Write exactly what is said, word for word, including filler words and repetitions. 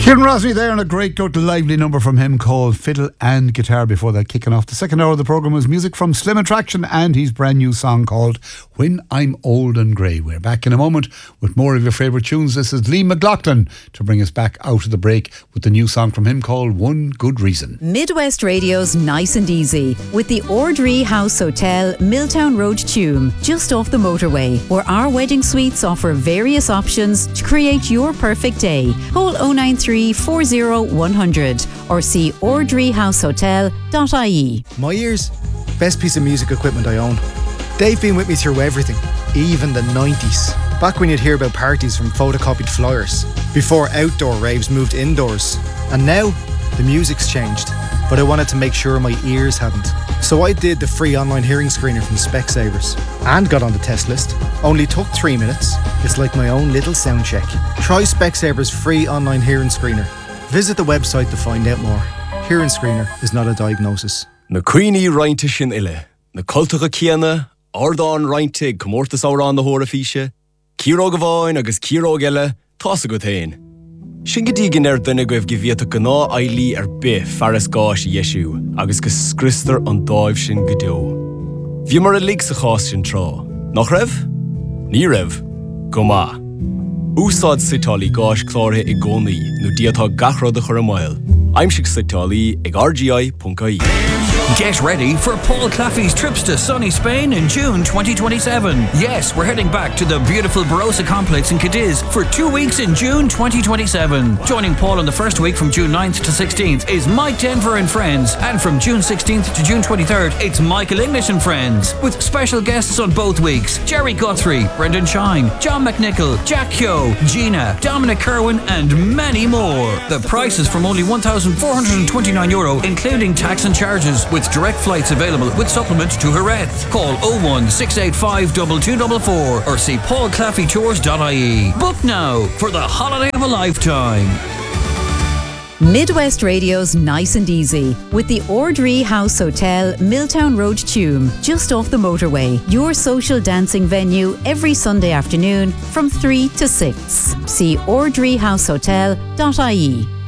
Kieran Rosny there, and a great go to lively number from him called Fiddle and Guitar. Before that, kicking off the second hour of the programme was music from Slim Attraction and his brand new song called When I'm Old and Grey. We're back in a moment with more of your favourite tunes. This is Lee McLaughlin to bring us back out of the break with the new song from him called One Good Reason. Midwest Radio's Nice and Easy with the Ordree House Hotel, Milltown Road, Tuam, just off the motorway, where our wedding suites offer various options to create your perfect day. Call oh nine three, four oh, one hundred or see ordree house hotel dot I E. My ears, best piece of music equipment I own. They've been with me through everything, even the nineties. Back when you'd hear about parties from photocopied flyers, before outdoor raves moved indoors. And now, the music's changed, but I wanted to make sure my ears hadn't. So I did the free online hearing screener from Specsavers and got on the test list. Only took three minutes. It's like my own little sound check. Try Specsavers free online hearing screener. Visit the website to find out more. Hearing screener is not a diagnosis. Na Queenie Reinte sin ille. Na cultacha Ciana, Ardán Reinte comórtas árán na hóra físe, Círóg Bháin agus Círóg eile, tása go tain. Sin go dígin ar duine goibh gibhiata go ná ailí ar bith faras gáis Iesú, agus go scristar an dáibh sin go deo. Bhí mar a lig sa chás sin trá. Nach raibh? Ní raibh. Go má. Úsáid sitálaí gáis clártha i gcónaí nó diatá gachrad a chur a mile. Aimsigh sitálaí ag r g i dot I E. Get ready for Paul Claffey's trips to sunny Spain in June twenty twenty-seven. Yes, we're heading back to the beautiful Barossa complex in Cadiz for two weeks in June twenty twenty-seven. Joining Paul in the first week from June ninth to sixteenth is Mike Denver and Friends, and from June sixteenth to June twenty-third, it's Michael English and Friends, with special guests on both weeks: Jerry Guthrie, Brendan Shine, John McNichol, Jack Kyo, Gina, Dominic Kerwin, and many more. The price is from only one thousand four hundred twenty-nine euro, including tax and charges, with direct flights available with supplement to Jerez. Call oh one, six eight five, two two four four or see paul claffey tours dot I E. Book now for the holiday of a lifetime. Midwest Radio's Nice and Easy with the Ordree House Hotel, Milltown Road, Tuam, just off the motorway. Your social dancing venue every Sunday afternoon from three to six. See ordree house hotel dot I E.